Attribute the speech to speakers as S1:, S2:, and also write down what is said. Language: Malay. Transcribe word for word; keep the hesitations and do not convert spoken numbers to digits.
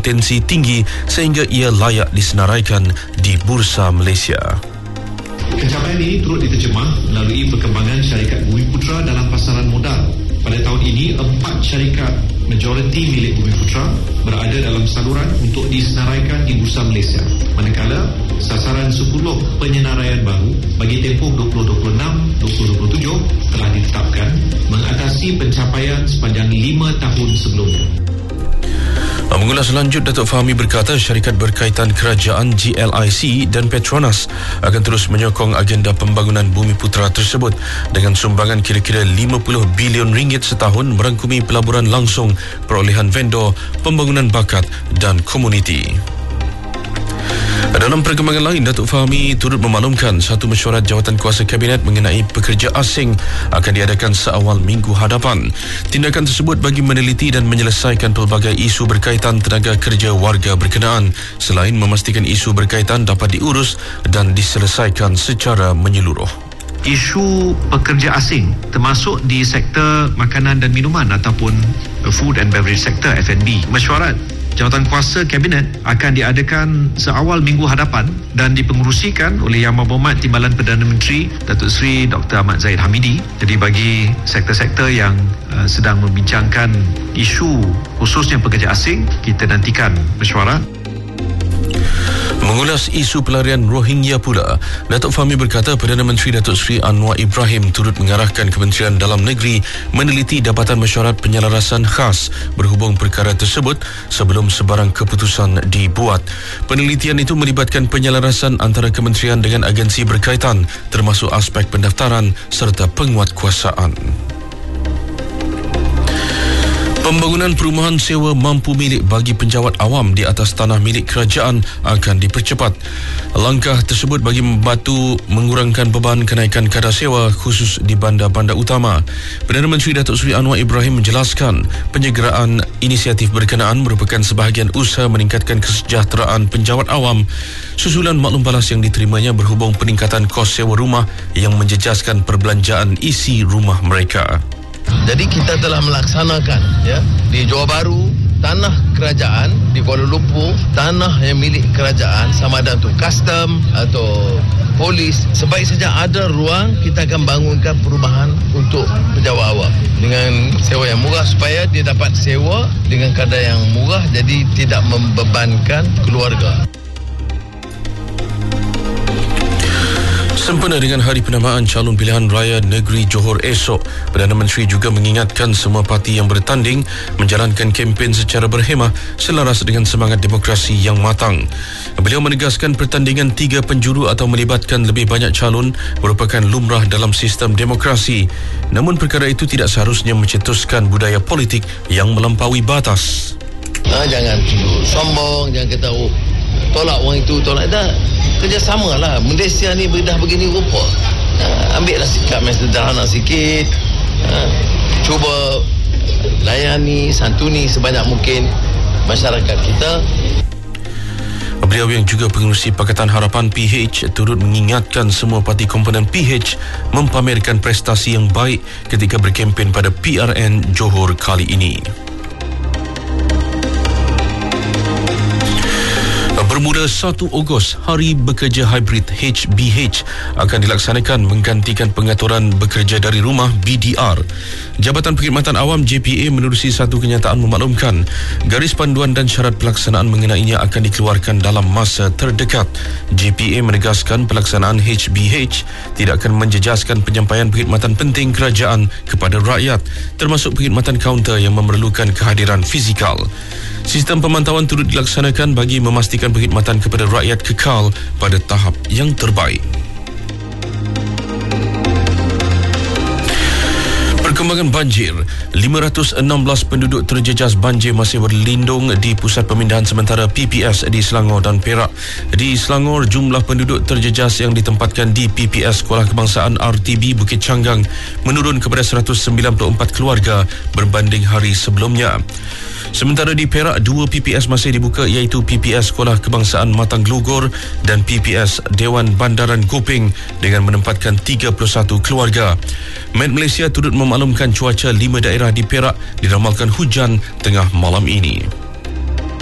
S1: berpotensi tinggi sehingga ia layak disenaraikan di Bursa Malaysia.
S2: Pencapaian ini turut diterjemah melalui perkembangan syarikat Bumiputra dalam pasaran modal. Pada tahun ini, empat syarikat majoriti milik Bumiputra berada dalam saluran untuk disenaraikan di Bursa Malaysia. Manakala, sasaran sepuluh penyenaraian baru bagi tempoh dua ribu dua puluh enam hingga dua ribu dua puluh tujuh telah ditetapkan mengatasi pencapaian sepanjang lima tahun sebelumnya.
S1: Mengulas lanjut, Datuk Fahmi berkata syarikat berkaitan kerajaan G L I C dan Petronas akan terus menyokong agenda pembangunan Bumiputra tersebut dengan sumbangan kira-kira lima puluh bilion ringgit setahun merangkumi pelaburan langsung, perolehan vendor, pembangunan bakat dan komuniti. Dalam perkembangan lain, Datuk Fahmi turut memaklumkan satu mesyuarat jawatan kuasa kabinet mengenai pekerja asing akan diadakan seawal minggu hadapan. Tindakan tersebut bagi meneliti dan menyelesaikan pelbagai isu berkaitan tenaga kerja warga berkenaan selain memastikan isu berkaitan dapat diurus dan diselesaikan secara menyeluruh.
S2: Isu pekerja asing termasuk di sektor makanan dan minuman ataupun food and beverage sector F and B. Mesyuarat jawatan kuasa kabinet akan diadakan seawal minggu hadapan dan dipengerusikan oleh Yang Berhormat Timbalan Perdana Menteri Datuk Seri Doktor Ahmad Zahid Hamidi. Jadi bagi sektor-sektor yang uh, sedang membincangkan isu khususnya pekerja asing, kita nantikan mesyuarat.
S1: Mengulas isu pelarian Rohingya pula, Datuk Fahmi berkata Perdana Menteri Datuk Seri Anwar Ibrahim turut mengarahkan Kementerian Dalam Negeri meneliti dapatan mesyuarat penyelarasan khas berhubung perkara tersebut sebelum sebarang keputusan dibuat. Penelitian itu melibatkan penyelarasan antara kementerian dengan agensi berkaitan termasuk aspek pendaftaran serta penguatkuasaan. Pembangunan perumahan sewa mampu milik bagi penjawat awam di atas tanah milik kerajaan akan dipercepat. Langkah tersebut bagi membantu mengurangkan beban kenaikan kadar sewa khusus di bandar-bandar utama. Perdana Menteri Datuk Seri Anwar Ibrahim menjelaskan penyegera,an inisiatif berkenaan merupakan sebahagian usaha meningkatkan kesejahteraan penjawat awam susulan maklum balas yang diterimanya berhubung peningkatan kos sewa rumah yang menjejaskan perbelanjaan isi rumah mereka.
S3: Jadi kita telah melaksanakan ya di Johor Bahru tanah kerajaan, di Kuala Lumpur tanah yang milik kerajaan sama ada untuk custom atau polis, sebaik saja ada ruang kita akan bangunkan perumahan untuk penjawat awam dengan sewa yang murah supaya dia dapat sewa dengan kadar yang murah jadi tidak membebankan keluarga.
S1: Sempena dengan Hari Penamaan Calon Pilihan Raya Negeri Johor esok, Perdana Menteri juga mengingatkan semua parti yang bertanding menjalankan kempen secara berhemah selaras dengan semangat demokrasi yang matang. Beliau menegaskan pertandingan tiga penjuru atau melibatkan lebih banyak calon merupakan lumrah dalam sistem demokrasi. Namun perkara itu tidak seharusnya mencetuskan budaya politik yang melampaui batas.
S3: Ha, jangan sombong, jangan kata oh, tolak orang itu, tolak dah. Kerjasama lah. Malaysia ni dah begini rupa. Ha, ambil lah sikap yang sederhana sikit. Ha, cuba layani, santuni sebanyak mungkin masyarakat kita.
S1: Beliau yang juga pengerusi Pakatan Harapan P H turut mengingatkan semua parti komponen P H mempamerkan prestasi yang baik ketika berkempen pada P R N Johor kali ini. Bermula satu Ogos, Hari Bekerja Hybrid H B H akan dilaksanakan menggantikan pengaturan bekerja dari rumah B D R. Jabatan Perkhidmatan Awam J P A menerusi satu kenyataan memaklumkan garis panduan dan syarat pelaksanaan mengenainya akan dikeluarkan dalam masa terdekat. J P A menegaskan pelaksanaan H B H tidak akan menjejaskan penyampaian perkhidmatan penting kerajaan kepada rakyat, termasuk perkhidmatan kaunter yang memerlukan kehadiran fizikal. Sistem pemantauan turut dilaksanakan bagi memastikan perkhidmatan kepada rakyat kekal pada tahap yang terbaik. Perkembangan banjir, lima ratus enam belas penduduk terjejas banjir masih berlindung di Pusat Pemindahan Sementara P P S di Selangor dan Perak. Di Selangor, jumlah penduduk terjejas yang ditempatkan di P P S Sekolah Kebangsaan R T B Bukit Canggang menurun kepada seratus sembilan puluh empat keluarga berbanding hari sebelumnya. Sementara di Perak, dua P P S masih dibuka iaitu P P S Sekolah Kebangsaan Matang Glogor dan P P S Dewan Bandaran Gopeng dengan menempatkan tiga puluh satu keluarga. Met Malaysia turut memaklumkan cuaca lima daerah di Perak diramalkan hujan tengah malam ini.